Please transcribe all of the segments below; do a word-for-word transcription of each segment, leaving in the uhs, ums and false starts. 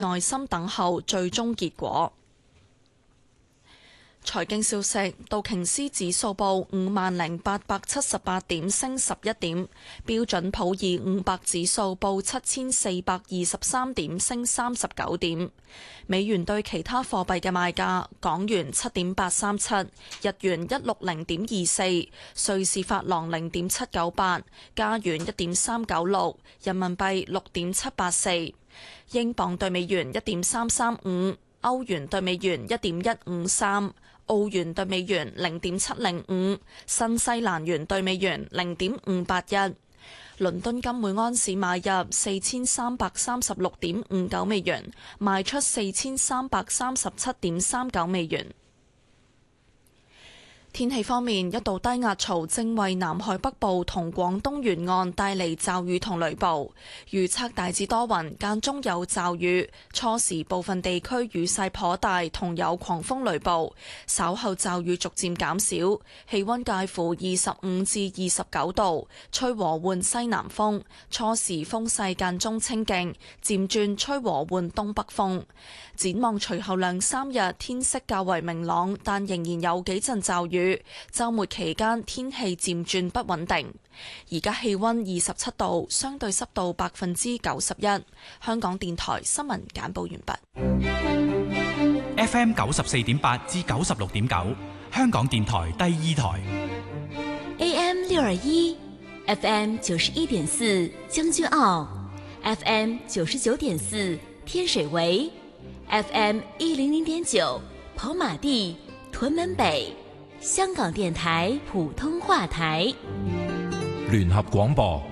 耐心等候最終結果。財經消息：道瓊斯指數報五萬零八百七十八點，升十一點；標準普爾五百指數報七千四百二十三點，升三十九點。美元對其他貨幣嘅賣價：港元七點八三七，日元一六零點二四，瑞士法郎零點七九八，加元一點三九六，人民幣六點七八四，英鎊對美元一點三三五，歐元對美元一點一五三。澳元對美元零點七零五，新西蘭元對美元零點五八一。倫敦金每安士買入四千三百三十六點五九美元，賣出四千三百三十七點三九美元。天氣方面，一道低壓槽正為南海北部同廣東沿岸帶嚟驟雨同雷暴，預測大致多雲，間中有驟雨，初時部分地區雨勢頗大，同有狂風雷暴，稍後驟雨逐漸減少，氣溫介乎二十五至二十九度，吹和緩西南風，初時風勢間中清勁，漸轉吹和緩東北風。展望隨後兩三日天色較為明朗，但仍然有幾陣驟雨。週末期間天氣漸轉不穩定。而家氣溫二十七度，相對濕度百分之九十一。香港電台新聞簡報完畢。 F M 九十四點八至九十六點九，香港電台第二台。 A M 六二一，F M 九十一點四將軍澳 ，F M 九十九點四天水圍。F M 一零零點九跑馬地、屯門北，香港電台普通話台。 聯合廣播。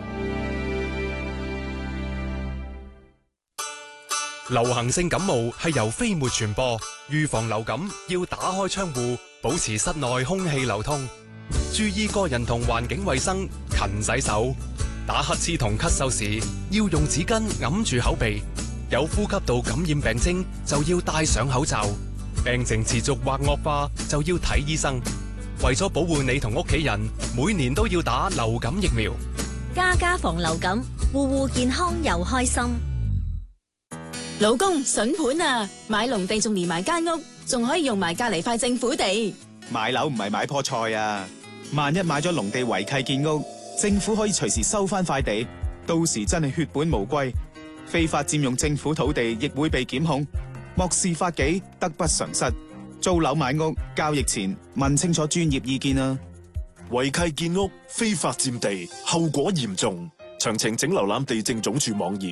流行性感冒係由飛沫傳播，預防流感要打開窗戶，保持室內空氣流通，注意個人同環境衛生，勤洗手。打乞嗤同咳嗽時要用紙巾揞住口鼻。有呼吸道感染病徵就要戴上口罩，病情持續或惡化就要睇醫生。為咗保護你同屋企人，每年都要打流感疫苗。 家家防流感，戶戶健康又開心。 老公，筍盤啊！買農地仲連埋間屋，仲可以用埋隔籬塊政府地。 買樓唔係買棵菜啊！萬一買咗農地違契建屋，政府可以隨時收翻塊地，到時真係血本無歸。非法佔用政府土地亦會被檢控，漠視法紀，得不償失。租樓買屋交易前問清楚專業意見啊！ 違契建屋、非法佔地，後果嚴重。詳情請瀏覽地政總署網頁。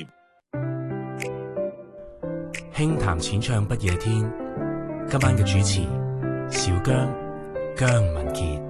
輕談淺唱不夜天，今晚嘅主持小姜姜文傑。